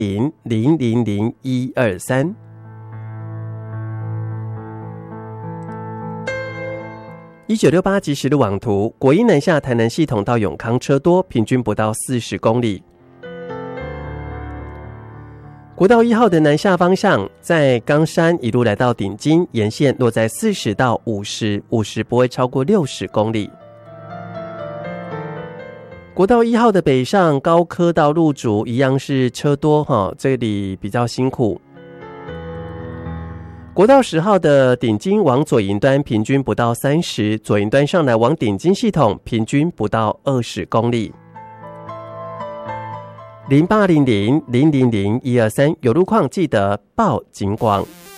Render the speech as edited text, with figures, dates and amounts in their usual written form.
0000123。1968即时路网图，国一南下台南系统到永康车多，平均不到40公里。国道1号的南下方向，在冈山一路来到顶金，沿线落在40到50不会超过60公里。国道1号的北上高科到路竹一样是车多这里比较辛苦。国道10号的顶金往左营端平均不到30，左营端上来往顶金系统平均不到20公里。0800-000-123有路况记得报警广。